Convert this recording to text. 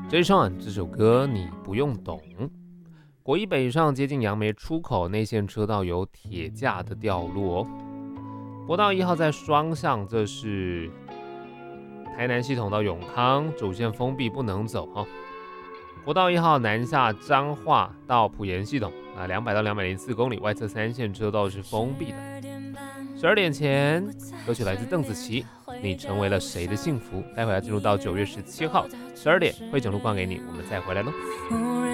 Jason 这首歌你不用懂。国一北上接近杨梅出口内线车道有铁架的掉落国道1号在双向，这是台南系统到永康主线封闭不能走国道1号南下彰化到埔盐系统200到204公里，外侧3线车道是封闭的。12点前，歌曲来自邓紫棋，你成为了谁的幸福？待会要进入到9月17号12点，会整路放给你，我们再回来喽。